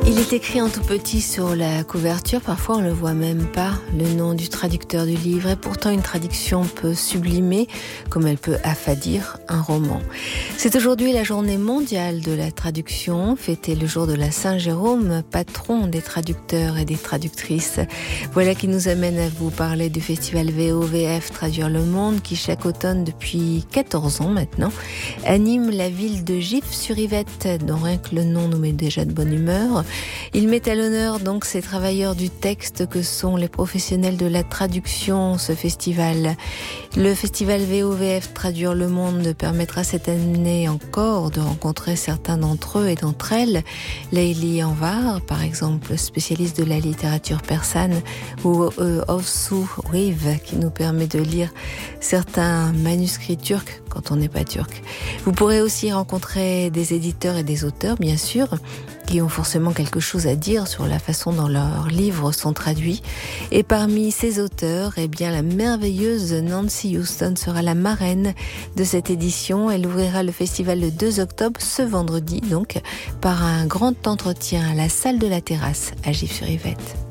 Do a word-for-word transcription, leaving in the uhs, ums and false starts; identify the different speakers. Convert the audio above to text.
Speaker 1: Il est écrit en tout petit sur la couverture, parfois on ne le voit même pas, le nom du traducteur du livre, et pourtant une traduction peut sublimer, comme elle peut affadir un roman. C'est aujourd'hui la journée mondiale de la traduction, fêtée le jour de la Saint-Jérôme, patron des traducteurs et des traductrices. Voilà qui nous amène à vous parler du festival V O V F Traduire le Monde, qui chaque automne depuis quatorze ans maintenant, anime la ville de Gif-sur-Yvette, dont rien que le nom nous met déjà de bonne humeur. Il met à l'honneur donc ces travailleurs du texte que sont les professionnels de la traduction, ce festival. Le festival V O V F Traduire le Monde permettra cette année encore de rencontrer certains d'entre eux et d'entre elles. Leili Anvar, par exemple, spécialiste de la littérature persane, ou euh, Ovsu Riv, qui nous permet de lire certains manuscrits turcs quand on n'est pas turc. Vous pourrez aussi rencontrer des éditeurs et des auteurs, bien sûr, qui ont forcément quelque chose à dire sur la façon dont leurs livres sont traduits. Et parmi ces auteurs, eh bien, la merveilleuse Nancy Houston sera la marraine de cette édition. Elle ouvrira le festival le deux octobre, ce vendredi donc, par un grand entretien à la salle de la Terrasse à Gif-sur-Yvette.